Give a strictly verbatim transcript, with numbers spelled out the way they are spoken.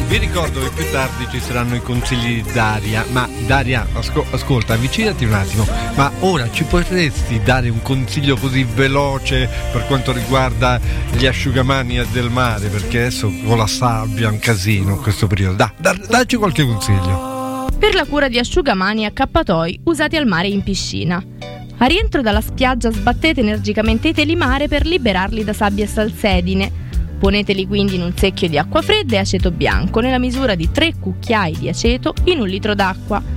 Vi ricordo che più tardi ci saranno i consigli di Daria, ma Daria, asco- ascolta, avvicinati un attimo, ma ora ci potresti dare un consiglio così veloce per quanto riguarda gli asciugamani del mare, perché adesso con la sabbia è un casino in questo periodo. Da, da, dacci qualche consiglio. Per la cura di asciugamani e accappatoi usati al mare e in piscina. A rientro dalla spiaggia sbattete energicamente i teli mare per liberarli da sabbia e salsedine. Poneteli quindi in un secchio di acqua fredda e aceto bianco nella misura di tre cucchiai di aceto in un litro d'acqua.